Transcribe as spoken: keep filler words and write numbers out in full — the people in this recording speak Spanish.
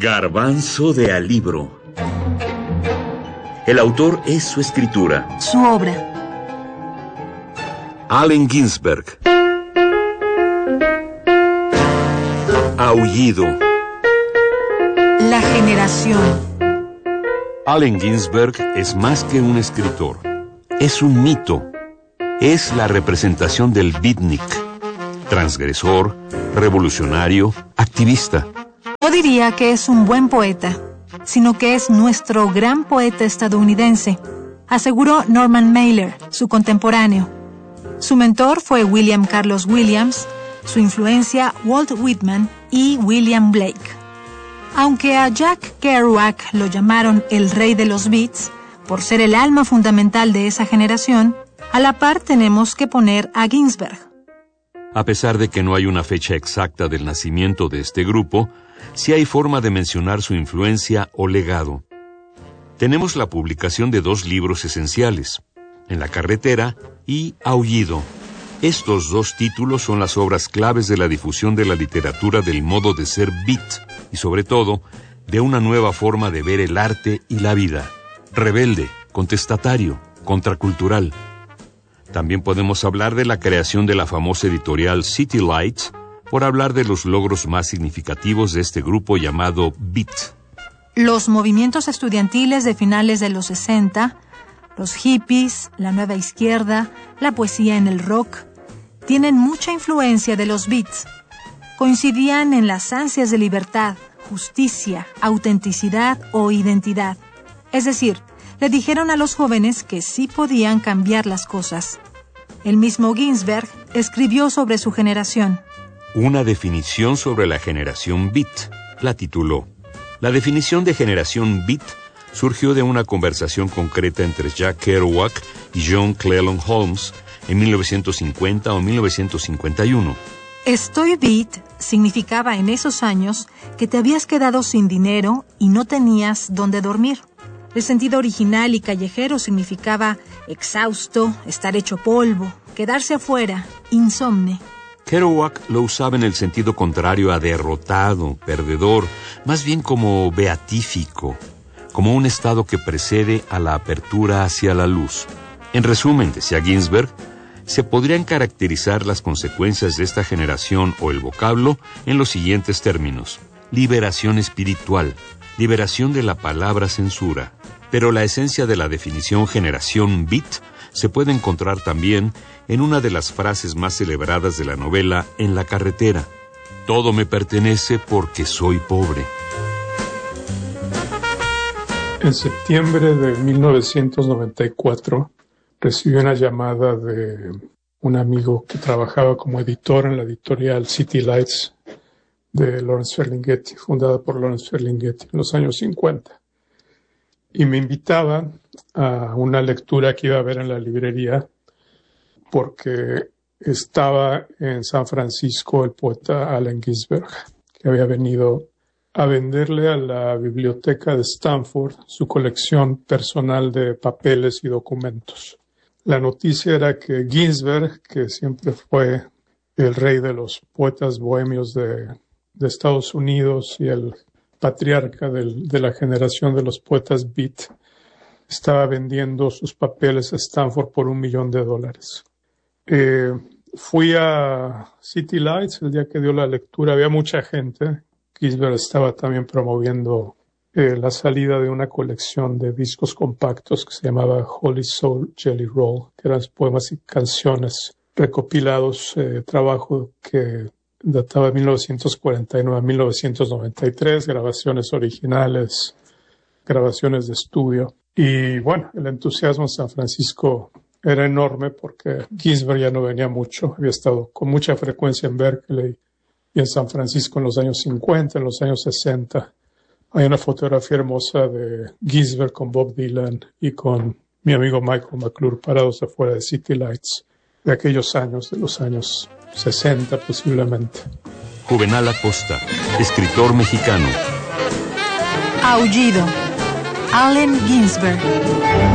Garbanzo de alibro. El autor es su escritura. Su obra. Allen Ginsberg. Aullido. La generación. Allen Ginsberg es más que un escritor. Es un mito. Es la representación del beatnik. Transgresor, revolucionario, activista. No diría que es un buen poeta, sino que es nuestro gran poeta estadounidense, aseguró Norman Mailer, su contemporáneo. Su mentor fue William Carlos Williams, su influencia Walt Whitman y William Blake. Aunque a Jack Kerouac lo llamaron el rey de los beats, por ser el alma fundamental de esa generación, a la par tenemos que poner a Ginsberg. A pesar de que no hay una fecha exacta del nacimiento de este grupo, sí hay forma de mencionar su influencia o legado. Tenemos la publicación de dos libros esenciales, En la carretera y Aullido. Estos dos títulos son las obras claves de la difusión de la literatura del modo de ser beat y, sobre todo, de una nueva forma de ver el arte y la vida. Rebelde, contestatario, contracultural. También podemos hablar de la creación de la famosa editorial City Lights, por hablar de los logros más significativos de este grupo llamado Beat. Los movimientos estudiantiles de finales de los sesenta, los hippies, la nueva izquierda, la poesía en el rock, tienen mucha influencia de los beats. Coincidían en las ansias de libertad, justicia, autenticidad o identidad. Es decir, le dijeron a los jóvenes que sí podían cambiar las cosas. El mismo Ginsberg escribió sobre su generación. Una definición sobre la generación beat, la tituló. La definición de generación beat surgió de una conversación concreta entre Jack Kerouac y John Cleland Holmes en mil novecientos cincuenta o mil novecientos cincuenta y uno. Estoy beat significaba en esos años que te habías quedado sin dinero y no tenías dónde dormir. El sentido original y callejero significaba exhausto, estar hecho polvo, quedarse afuera, insomne. Kerouac lo usaba en el sentido contrario a derrotado, perdedor, más bien como beatífico, como un estado que precede a la apertura hacia la luz. En resumen, decía Ginsberg, se podrían caracterizar las consecuencias de esta generación o el vocablo en los siguientes términos: liberación espiritual, liberación de la palabra censura. Pero la esencia de la definición generación beat se puede encontrar también en una de las frases más celebradas de la novela En la carretera. Todo me pertenece porque soy pobre. En septiembre de mil novecientos noventa y cuatro recibí una llamada de un amigo que trabajaba como editor en la editorial City Lights de Lawrence Ferlinghetti, fundada por Lawrence Ferlinghetti en los años cincuenta. Y me invitaba a una lectura que iba a haber en la librería porque estaba en San Francisco el poeta Allen Ginsberg, que había venido a venderle a la biblioteca de Stanford su colección personal de papeles y documentos. La noticia era que Ginsberg, que siempre fue el rey de los poetas bohemios de, de Estados Unidos y el patriarca del, de la generación de los poetas beat, estaba vendiendo sus papeles a Stanford por un millón de dólares. Eh, fui a City Lights el día que dio la lectura, había mucha gente. Ginsberg estaba también promoviendo eh, la salida de una colección de discos compactos que se llamaba Holy Soul Jelly Roll, que eran poemas y canciones recopilados, eh, trabajo que databa de mil novecientos cuarenta y nueve a mil novecientos noventa y tres, grabaciones originales, grabaciones de estudio. Y bueno, el entusiasmo en San Francisco era enorme porque Ginsberg ya no venía mucho, había estado con mucha frecuencia en Berkeley y en San Francisco en los años cincuenta, en los años sesenta. Hay una fotografía hermosa de Ginsberg con Bob Dylan y con mi amigo Michael McClure parados afuera de City Lights de aquellos años, de los años sesenta posiblemente. Juvenal Acosta, escritor mexicano. Aullido. Allen Ginsberg.